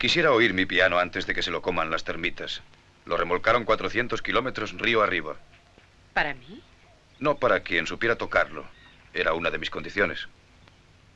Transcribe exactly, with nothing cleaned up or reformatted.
Quisiera oír mi piano antes de que se lo coman las termitas. Lo remolcaron cuatrocientos kilómetros río arriba. ¿Para mí? No para quien supiera tocarlo. Era una de mis condiciones.